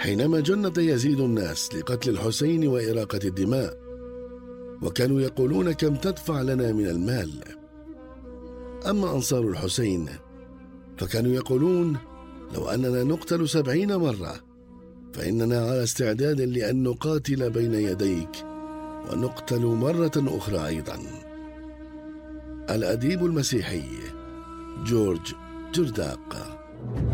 حينما جند يزيد الناس لقتل الحسين وإراقة الدماء، وكانوا يقولون كم تدفع لنا من المال. أما أنصار الحسين فكانوا يقولون لو أننا نقتل 70 مرة فإننا على استعداد لأن نقاتل بين يديك ونقتل مرة أخرى أيضا. الأديب المسيحي جورج جرداق.